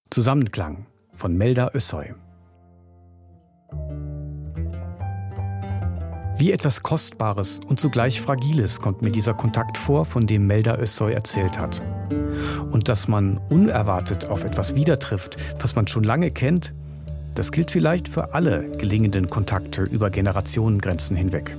Zusammenklang von Melda Össoy. Wie etwas Kostbares und zugleich Fragiles kommt mir dieser Kontakt vor, von dem Melda Össoy erzählt hat. Und dass man unerwartet auf etwas wieder trifft, was man schon lange kennt, das gilt vielleicht für alle gelingenden Kontakte über Generationengrenzen hinweg.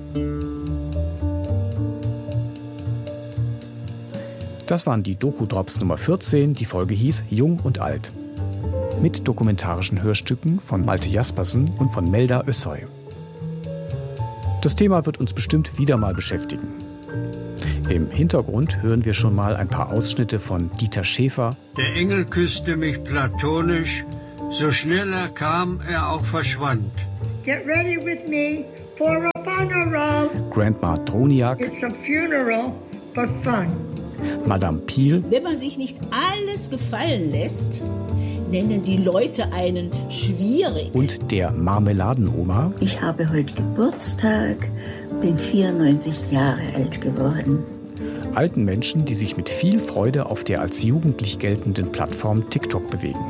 Das waren die Doku-Drops Nummer 14, die Folge hieß Jung und Alt. Mit dokumentarischen Hörstücken von Malte Jaspersen und von Melda Össoy. Das Thema wird uns bestimmt wieder mal beschäftigen. Im Hintergrund hören wir schon mal ein paar Ausschnitte von Dieter Schäfer. Der Engel küsste mich platonisch, so schnell er kam, er auch verschwand. Get ready with me for a funeral. Grandma Droniak. It's a funeral for fun. Madame Piel. Wenn man sich nicht alles gefallen lässt, nennen die Leute einen schwierig. Und der Marmeladenoma. Ich habe heute Geburtstag, bin 94 Jahre alt geworden. Alten Menschen, die sich mit viel Freude auf der als jugendlich geltenden Plattform TikTok bewegen.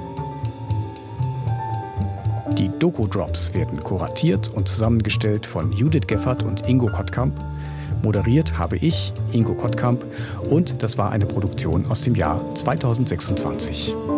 Die Doku-Drops werden kuratiert und zusammengestellt von Judith Geffert und Ingo Kottkamp. Moderiert habe ich, Ingo Kottkamp, und das war eine Produktion aus dem Jahr 2026.